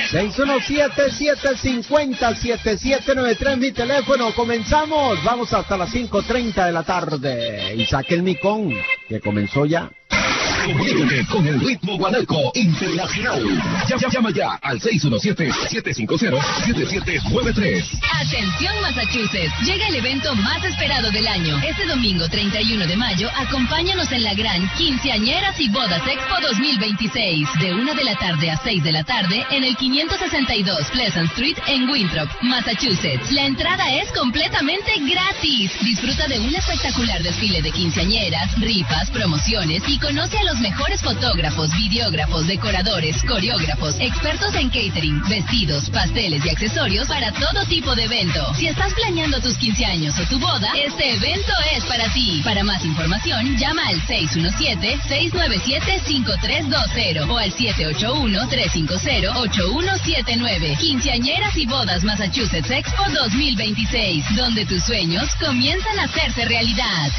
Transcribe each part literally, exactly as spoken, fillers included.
seis uno siete, siete cinco cero, siete siete nueve tres, mi teléfono. Comenzamos, vamos hasta las cinco treinta de la tarde. Y saque el micón, que comenzó ya. Comunícate con el ritmo guanaco internacional. Llama, llama ya al seis uno siete, siete cinco cero, siete siete nueve tres. Atención Massachusetts, llega el evento más esperado del año. Este domingo treinta y uno de mayo, acompáñanos en la gran Quinceañeras y Bodas Expo dos mil veintiséis. De una de la tarde a seis de la tarde en el quinientos sesenta y dos Pleasant Street en Winthrop, Massachusetts. La entrada es completamente gratis. Disfruta de un espectacular desfile de quinceañeras, rifas, promociones y conoce a los mejores fotógrafos, videógrafos, decoradores, coreógrafos, expertos en catering, vestidos, pasteles y accesorios para todo tipo de evento. Si estás planeando tus quince años o tu boda, este evento es para ti. Para más información, llama al seis uno siete, seis nueve siete, cinco tres dos cero o al siete ocho uno, tres cinco cero, ocho uno siete nueve. Quinceañeras y Bodas Massachusetts Expo dos mil veintiséis, donde tus sueños comienzan a hacerse realidad.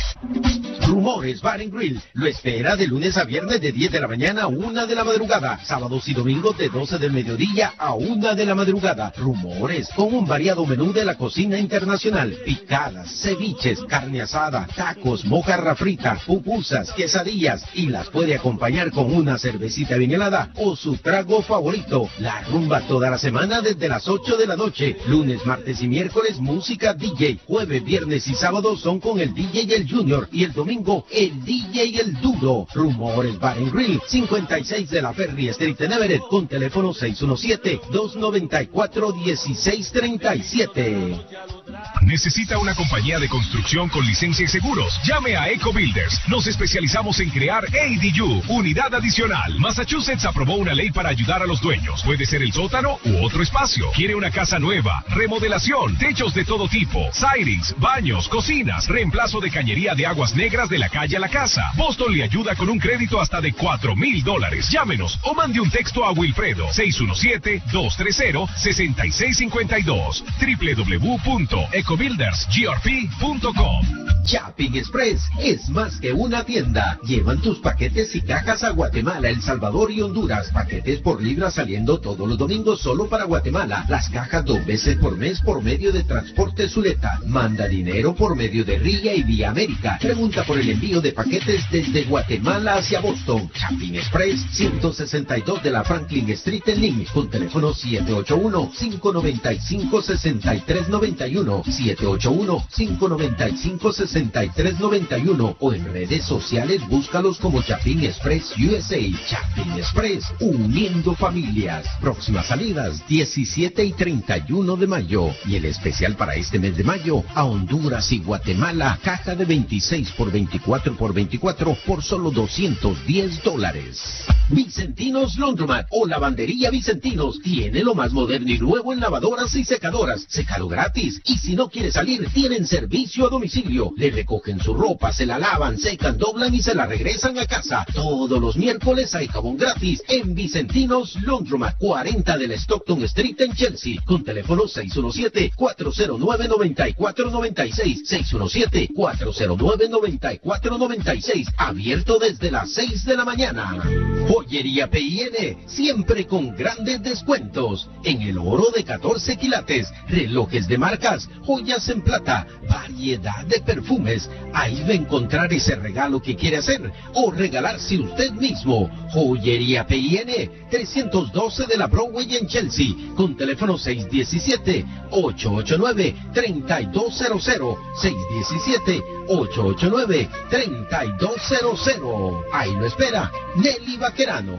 Rumores Bar and Grill lo espera de lunes a viernes de diez de la mañana a una de la madrugada, sábados y domingos de doce del mediodía a una de la madrugada. Rumores, con un variado menú de la cocina internacional, picadas, ceviches, carne asada, tacos, mojarra frita, pupusas, quesadillas, y las puede acompañar con una cervecita bien helada o su trago favorito. La rumba toda la semana desde las ocho de la noche, lunes, martes y miércoles música D J, jueves, viernes y sábados son con el D J y el Junior, y el domingo el D J y el Duro. Rumores Bar and Grill, cincuenta y seis de la Ferry Street en Everett, con teléfono seis uno siete, dos nueve cuatro, uno seis tres siete. ¿Necesita una compañía de construcción con licencia y seguros? Llame a Eco Builders. Nos especializamos en crear A D U, unidad adicional. Massachusetts aprobó una ley para ayudar a los dueños. Puede ser el sótano u otro espacio. ¿Quiere una casa nueva? Remodelación, techos de todo tipo, sidings, baños, cocinas, reemplazo de cañería de aguas negras de la calle a la casa. Boston le ayuda con un crédito hasta de cuatro mil dólares. Llámenos o mande un texto a Wilfredo seis uno siete, dos tres cero, seis seis cinco dos, w w w punto eco builders g r p punto com. Shopping Express es más que una tienda. Llevan tus paquetes y cajas a Guatemala, El Salvador y Honduras. Paquetes por libra saliendo todos los domingos solo para Guatemala. Las cajas dos veces por mes por medio de Transporte Zuleta. Manda dinero por medio de Ria y Vía América. Pregunta por el envío de paquetes desde Guatemala hacia Boston. Shopping Express, ciento sesenta y dos de la Franklin Street en Lynn, con teléfono siete ocho uno, cinco nueve cinco, seis tres nueve uno, siete ocho uno, cinco nueve cinco, seis tres nueve uno, o en redes sociales búscalos como Shopping Express U S A. Shopping Express, uniendo familias. Próximas salidas diecisiete y treinta y uno de mayo, y el especial para este mes de mayo a Honduras y Guatemala, caja de veintiséis por veinticuatro por veinticuatro por solo doscientos diez dólares. Vicentinos Laundromat o Lavandería Vicentinos tiene lo más moderno y nuevo en lavadoras y secadoras. Secado gratis. Y si no quiere salir, tienen servicio a domicilio. Le recogen su ropa, se la lavan, secan, doblan y se la regresan a casa. Todos los miércoles hay jabón gratis en Vicentinos Laundromat, cuarenta de la Stockton Street en Chelsea. Con teléfono seis uno siete, cuatro cero nueve, nueve cuatro nueve seis. seis uno siete, cuatro cero nueve, nueve cuatro nueve seis. Abierto desde las seis de la mañana. Joyería P I N, siempre con grandes descuentos. En el oro de catorce quilates, relojes de marcas, joyas en plata, variedad de perfumes. Ahí va a encontrar ese regalo que quiere hacer o regalarse usted mismo. Joyería P I N, trescientos doce de la Broadway en Chelsea, con teléfono seis uno siete, ocho ocho nueve, tres dos cero cero, seis uno siete, ocho ocho nueve, tres dos cero cero. Ahí lo espera Nelly Vaquerano.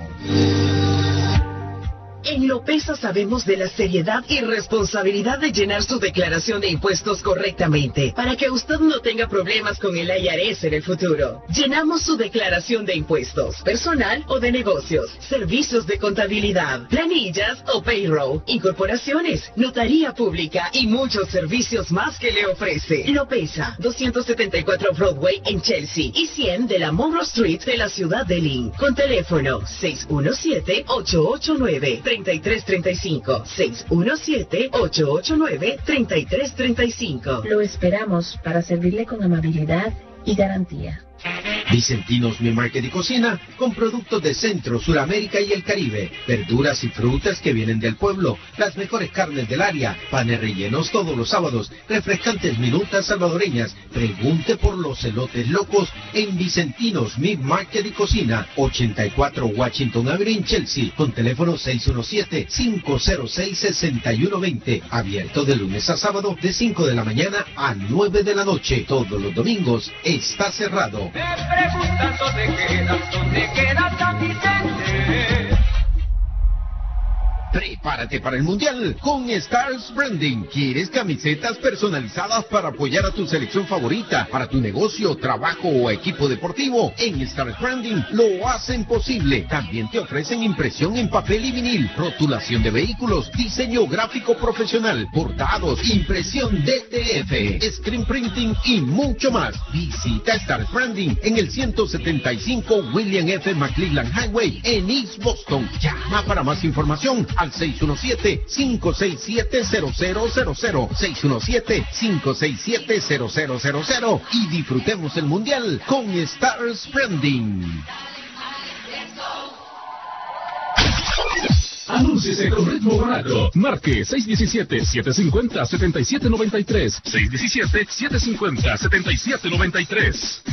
En Lopesa sabemos de la seriedad y responsabilidad de llenar su declaración de impuestos correctamente, para que usted no tenga problemas con el I R S en el futuro. Llenamos su declaración de impuestos, personal o de negocios, servicios de contabilidad, planillas o payroll, incorporaciones, notaría pública y muchos servicios más que le ofrece. Lopesa, doscientos setenta y cuatro Broadway en Chelsea y cien de la Monroe Street de la ciudad de Lynn, con teléfono seis uno siete, ocho ocho nueve, tres tres tres cinco, seis uno siete, ocho ocho nueve, tres tres tres cinco. Lo esperamos para servirle con amabilidad y garantía. Vicentinos Mi Market y Cocina, con productos de Centro, Suramérica y el Caribe, verduras y frutas que vienen del pueblo, las mejores carnes del área, panes rellenos todos los sábados, refrescantes minutas salvadoreñas. Pregunte por los elotes locos en Vicentinos Mi Market y Cocina, ochenta y cuatro Washington Avenue en Chelsea, con teléfono seis uno siete, cinco cero seis, seis uno dos cero, abierto de lunes a sábado de cinco de la mañana a nueve de la noche. Todos los domingos está cerrado. Me preguntan dónde quedas, dónde quedas San Vicente. Prepárate para el Mundial con Stars Branding. ¿Quieres camisetas personalizadas para apoyar a tu selección favorita, para tu negocio, trabajo o equipo deportivo? En Stars Branding lo hacen posible. También te ofrecen impresión en papel y vinil, rotulación de vehículos, diseño gráfico profesional, bordados, impresión D T F, screen printing y mucho más. Visita Stars Branding en el ciento setenta y cinco William F. McClellan Highway en East Boston. Llama para más información al seis uno siete, cinco seis siete, cero cero cero cero, seis uno siete, cinco seis siete, cero cero cero cero y disfrutemos el Mundial con Stars Branding. Anúnciese con ritmo barato. Marque seis uno siete, siete cinco cero, siete siete nueve tres. seis uno siete, siete cinco cero, siete siete nueve tres.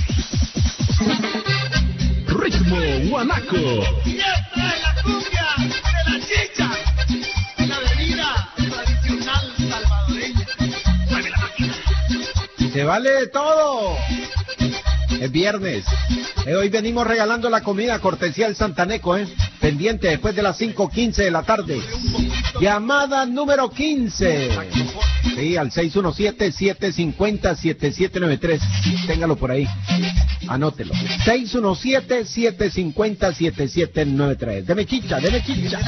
Ritmo Guanaco. Y esta es la cumbia de la chicha, la bebida tradicional salvadoreña. Mueve la máquina. Se vale de todo. Es viernes. Eh, hoy venimos regalando la comida cortesía del Santaneco, ¿eh? Pendiente después de las cinco quince de la tarde. Llamada número quince. Sí, al seis uno siete, siete cinco cero, siete siete nueve tres. Téngalo por ahí. Anótelo. seis uno siete, siete cinco cero, siete siete nueve tres. Deme chicha, deme chicha.